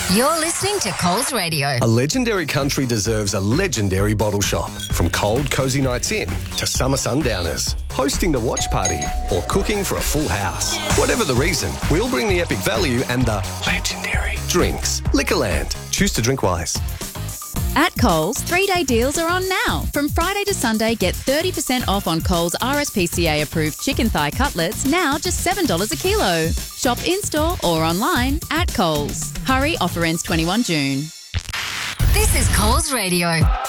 You're listening to Coles Radio. A legendary country deserves a legendary bottle shop. From cold, cosy nights in to summer sundowners, hosting the watch party or cooking for a full house. Whatever the reason, we'll bring the epic value and the legendary drinks. Liquorland. Choose to drink wise. At Coles, 3-day deals are on now. From Friday to Sunday, get 30% off on Coles RSPCA-approved chicken thigh cutlets, now just $7 a kilo. Shop in-store or online at Coles. Hurry, offer ends 21 June. This is Coles Radio.